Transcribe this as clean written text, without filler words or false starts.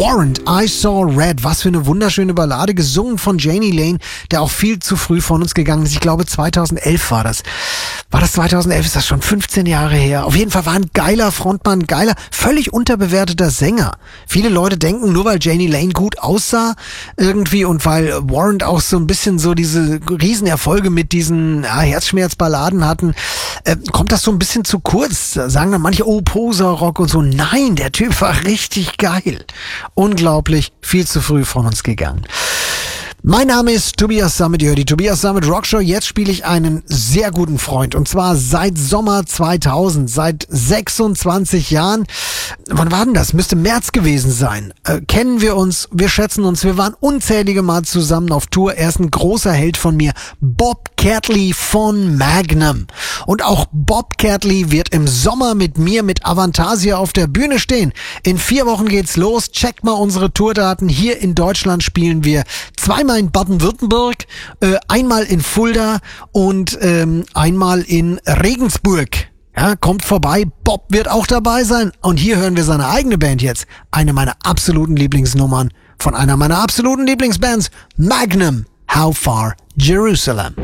Warrant, I Saw Red. Was für eine wunderschöne Ballade, gesungen von Jani Lane, der auch viel zu früh von uns gegangen ist. Ich glaube 2011 war das. War das 2011? Ist das schon 15 Jahre her? Auf jeden Fall war ein geiler Frontmann, geiler, völlig unterbewerteter Sänger. Viele Leute denken, nur weil Jani Lane gut aussah irgendwie und weil Warrant auch so ein bisschen so diese Riesenerfolge mit diesen Herzschmerzballaden hatten, kommt das so ein bisschen zu kurz. Sagen dann manche, oh, Poser-Rock und so. Nein, der Typ war richtig geil. Unglaublich, viel zu früh von uns gegangen. Mein Name ist Tobias Sammet, ihr hört die Tobias Sammet Rockshow. Jetzt spiele ich einen sehr guten Freund und zwar seit Sommer 2000, seit 26 Jahren. Wann war denn das? Müsste März gewesen sein. Kennen wir uns, wir schätzen uns, wir waren unzählige Mal zusammen auf Tour. Er ist ein großer Held von mir, Bob Catley von Magnum. Und auch Bob Catley wird im Sommer mit mir, mit Avantasia auf der Bühne stehen. In 4 Wochen geht's los. Checkt mal unsere Tourdaten. Hier in Deutschland spielen wir zweimal in Baden-Württemberg, einmal in Fulda und einmal in Regensburg. Ja, kommt vorbei, Bob wird auch dabei sein. Und hier hören wir seine eigene Band jetzt. Eine meiner absoluten Lieblingsnummern von einer meiner absoluten Lieblingsbands, Magnum, How Far, Jerusalem.